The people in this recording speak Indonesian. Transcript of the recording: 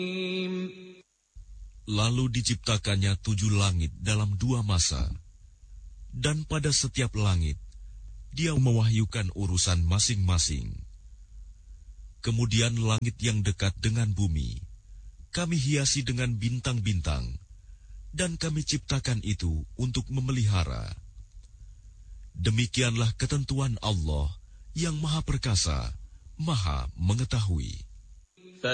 Lalu diciptakannya 7 langit dalam 2 masa, dan pada setiap langit Dia mewahyukan urusan masing-masing. Kemudian langit yang dekat dengan bumi Kami hiasi dengan bintang-bintang, dan Kami ciptakan itu untuk memelihara. Demikianlah ketentuan Allah yang Maha Perkasa, Maha Mengetahui.